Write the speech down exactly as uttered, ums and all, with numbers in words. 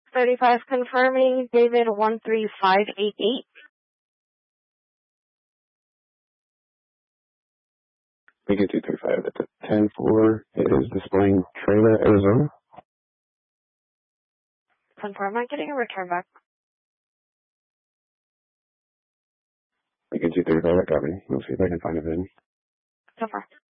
thirty-five confirming, David one three five eight eight. Lincoln two three five at the ten four. It is displaying trailer, Arizona. Confirm, I'm getting a return back. Lincoln two three five, I copy. We'll see if I can find a V I N. Confirm.